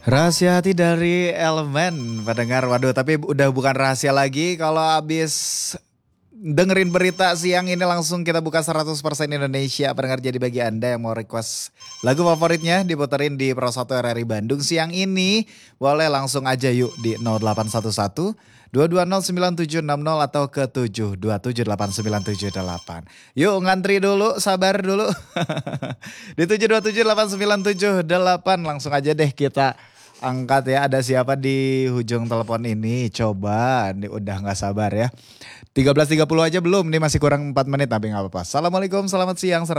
Rahasia hati dari Elemen, pendengar. Waduh, tapi udah bukan rahasia lagi kalau habis dengerin berita siang ini langsung kita buka 100% Indonesia. Pendengar, jadi bagi Anda yang mau request lagu favoritnya diputerin di Pro 1 RRI Bandung siang ini, boleh langsung aja yuk di 0811 2209760 atau ke 7278978. Yuk ngantri dulu, sabar dulu. Di 7278978 langsung aja deh kita angkat ya. Ada siapa di ujung telepon ini? Coba, ini udah nggak sabar ya. 13.30 aja belum, nih masih kurang 4 menit tapi nggak apa-apa. Assalamualaikum, selamat siang.